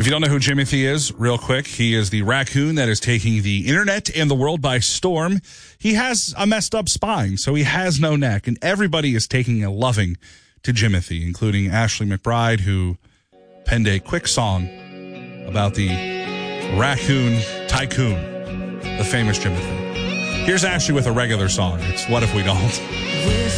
you don't know who Jimothy is, real quick, he is the raccoon that is taking the internet and the world by storm. He has a messed up spine, so he has no neck, and everybody is taking a loving to Jimothy, including Ashley McBryde, who penned a quick song about the raccoon tycoon, the famous Jimothy. Here's Ashley with a regular song. It's What If We Don't?